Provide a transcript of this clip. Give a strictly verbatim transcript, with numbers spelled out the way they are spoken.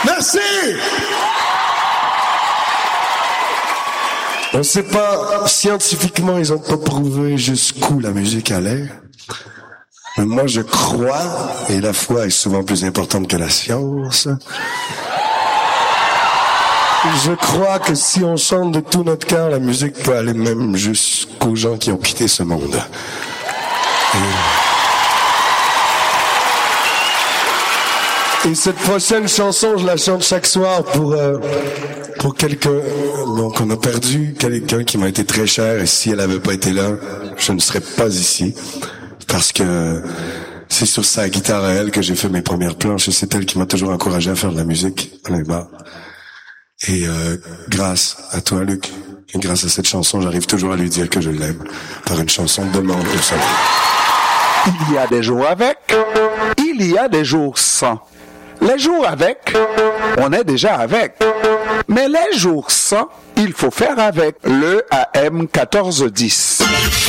Merci! On ne sait pas, scientifiquement, ils n'ont pas prouvé jusqu'où la musique allait. Mais moi, je crois, et la foi est souvent plus importante que la science, je crois que si on chante de tout notre cœur, la musique peut aller même jusqu'aux gens qui ont quitté ce monde. Et, et cette prochaine chanson, je la chante chaque soir pour euh, pour quelqu'un donc on a perdu, quelqu'un qui m'a été très cher, et si elle avait pas été là, je ne serais pas ici. Parce que c'est sur sa guitare à elle que j'ai fait mes premières planches, et c'est elle qui m'a toujours encouragé à faire de la musique à la barre. Et euh, grâce à toi, Luc, et grâce à cette chanson, j'arrive toujours à lui dire que je l'aime par une chanson de Demande au soleil. Il y a des jours avec, il y a des jours sans. Les jours avec, on est déjà avec. Mais les jours sans, il faut faire avec le A M quatorze dix.